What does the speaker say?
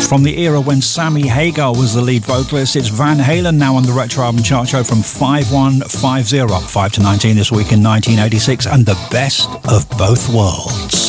from the era when Sammy Hagar was the lead vocalist. It's Van Halen now on the Retro Album Chart Show from 5150, 5 to 19 this week in 1986, and the best of both worlds.